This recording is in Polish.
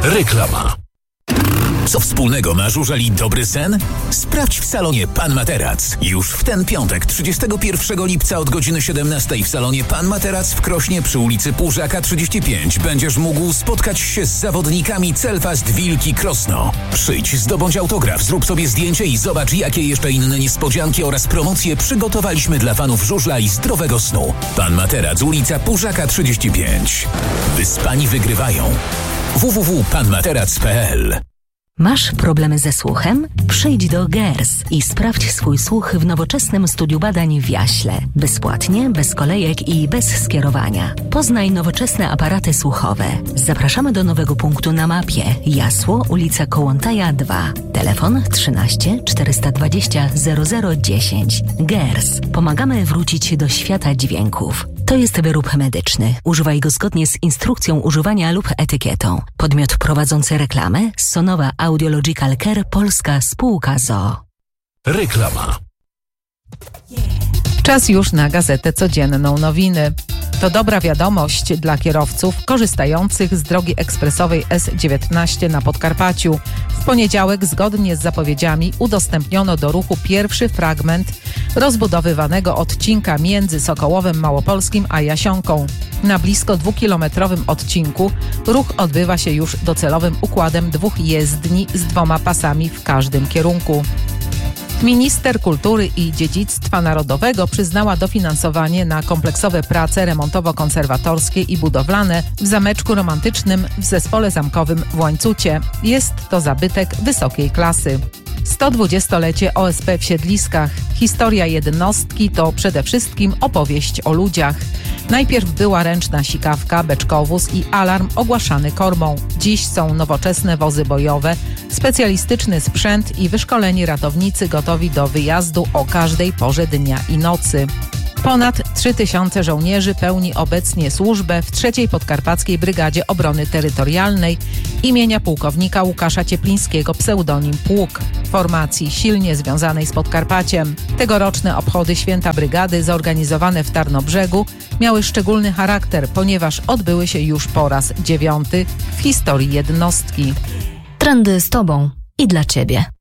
Reklama. Co wspólnego ma żużel i dobry sen? Sprawdź w salonie Pan Materac. Już w ten piątek, 31 lipca od godziny 17 w salonie Pan Materac w Krośnie przy ulicy Półżaka 35 będziesz mógł spotkać się z zawodnikami Celfast Wilki Krosno. Przyjdź, zdobądź autograf, zrób sobie zdjęcie i zobacz, jakie jeszcze inne niespodzianki oraz promocje przygotowaliśmy dla fanów żużla i zdrowego snu. Pan Materac, ulica Półżaka 35. Wyspani wygrywają. www.panmaterac.pl. Masz problemy ze słuchem? Przyjdź do GERS i sprawdź swój słuch w nowoczesnym studiu badań w Jaśle. Bezpłatnie, bez kolejek i bez skierowania. Poznaj nowoczesne aparaty słuchowe. Zapraszamy do nowego punktu na mapie. Jasło, ulica Kołłątaja 2. Telefon 13 420 0010. GERS. Pomagamy wrócić do świata dźwięków. To jest wyrób medyczny. Używaj go zgodnie z instrukcją używania lub etykietą. Podmiot prowadzący reklamę Sonowa Audiological Care Polska Spółka ZOO. Reklama. Czas już na Gazetę Codzienną Nowiny. To dobra wiadomość dla kierowców korzystających z drogi ekspresowej S19 na Podkarpaciu. W poniedziałek, zgodnie z zapowiedziami, udostępniono do ruchu pierwszy fragment rozbudowywanego odcinka między Sokołowem Małopolskim a Jasionką. Na blisko 2-kilometrowym odcinku ruch odbywa się już docelowym układem 2 jezdni z 2 pasami w każdym kierunku. Minister Kultury i Dziedzictwa Narodowego przyznała dofinansowanie na kompleksowe prace remontowo-konserwatorskie i budowlane w Zameczku Romantycznym w Zespole Zamkowym w Łańcucie. Jest to zabytek wysokiej klasy. 120-lecie OSP w Siedliskach. Historia jednostki to przede wszystkim opowieść o ludziach. Najpierw była ręczna sikawka, beczkowóz i alarm ogłaszany kormą. Dziś są nowoczesne wozy bojowe, specjalistyczny sprzęt i wyszkoleni ratownicy gotowi do wyjazdu o każdej porze dnia i nocy. Ponad 3000 żołnierzy pełni obecnie służbę w 3. Podkarpackiej Brygadzie Obrony Terytorialnej imienia pułkownika Łukasza Cieplińskiego, pseudonim Pług, formacji silnie związanej z Podkarpaciem. Tegoroczne obchody Święta Brygady zorganizowane w Tarnobrzegu miały szczególny charakter, ponieważ odbyły się już po raz 9 w historii jednostki. Trendy z Tobą i dla Ciebie.